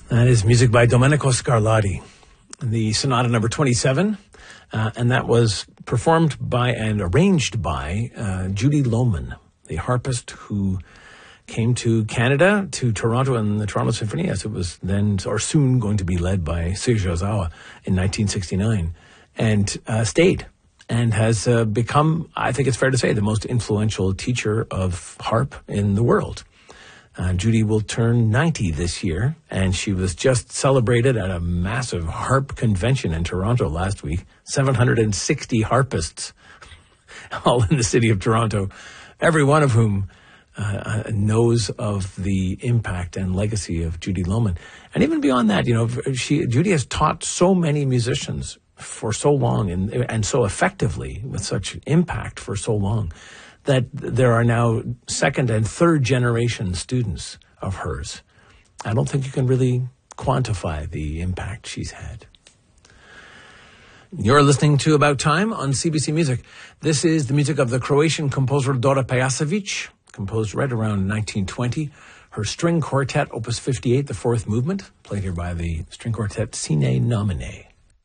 That is music by Domenico Scarlatti, the Sonata number 27, and that was performed by and arranged by Judy Lohman, the harpist who came to Canada, to Toronto and the Toronto Symphony, as it was then or soon going to be led by Seiji Ozawa in 1969, and stayed and has become, I think it's fair to say, the most influential teacher of harp in the world. Judy will turn 90 this year, and she was just celebrated at a massive harp convention in Toronto last week. 760 harpists, all in the city of Toronto, every one of whom knows of the impact and legacy of Judy Lohman. And even beyond that, Judy has taught so many musicians for so long and so effectively with such impact for so long, that there are now second and third generation students of hers. I don't think you can really quantify the impact she's had. You're listening to About Time on CBC Music. This is the music of the Croatian composer Dora Pejacevic, composed right around 1920. Her string quartet, Opus 58, the fourth movement, played here by the string quartet Sine Nomine.